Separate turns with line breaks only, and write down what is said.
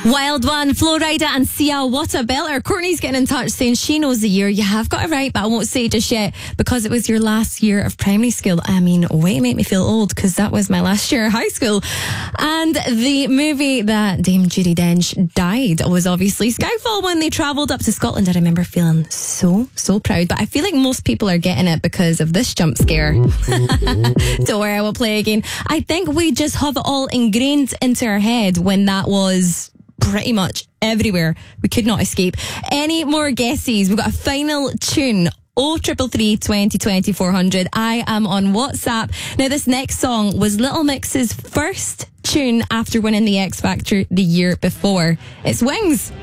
Wild One, Flo Rida and Sia, what a belter. Courtney's getting in touch saying she knows the year. You have got it right, but I won't say it just yet because it was your last year of primary school. I mean, way to make me feel old because that was my last year of high school. And the movie that Dame Judi Dench died was obviously Skyfall. When they travelled up to Scotland, I remember feeling so proud. But I feel like most people are getting it because of this jump scare. Don't worry, I will play again. I think we just have it all ingrained into our head when that was pretty much everywhere. We could not escape. Any more guesses? We've got a final tune. 0333 2020 400. I am on WhatsApp. Now, this next song was Little Mix's first tune after winning the X Factor the year before. It's Wings.